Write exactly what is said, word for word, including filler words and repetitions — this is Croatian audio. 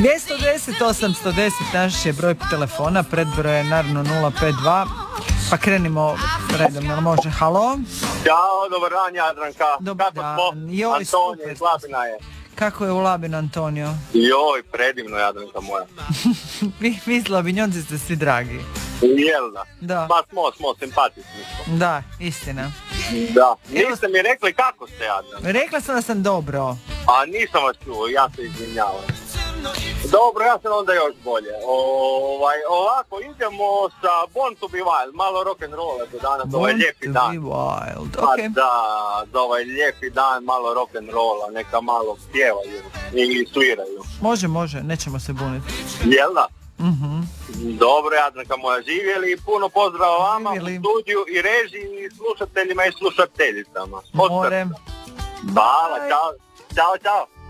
dvjesto deset osamsto deset naš je broj telefona, predbroj je naravno nula pet dva, pa krenimo redom, jel može? Halo? Ćao, dobar dan Jadranka. Dobar Kako dan. smo? Joj, Antonija super. iz Labina je. Kako je u Labinu, Antonio? Joj, predivno Jadranka moja. vi, vi Labinjonci ste svi dragi. Jel da? Da. Pa smo, smo, simpatični smo. Da, istina. Da. Niste mi rekli kako ste Jadranka? Rekla sam da sam dobro. A nisam vas čuo, ja se izvinjavam. Dobro, ja sam onda još bolje. Ovaj, ovako, idemo sa Born to be Wild, malo rock'n'rolla do danas, ovaj lijepi dan. Born to be Wild, Pa okej. da, za ovaj lijepi dan, malo rock'n'rolla, neka malo pjevaju i sviraju. Može, može, nećemo se buniti. Jel da? Mhm. Dobro, Jadranka moja, živjeli, puno pozdrava vama Živjeli. u studiju i režiji i slušateljima i slušateljicama. Od More. srca. Hvala, Bye. čao, čao, čao.